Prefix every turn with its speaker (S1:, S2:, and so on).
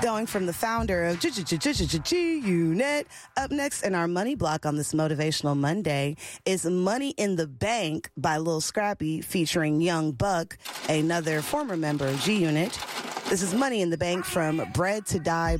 S1: Going from the founder of G-Unit. Up next in our money block on this Motivational Monday is Money in the Bank by Lil Scrappy featuring Young Buck, another former member of G-Unit. This is Money in the Bank from Bred to Die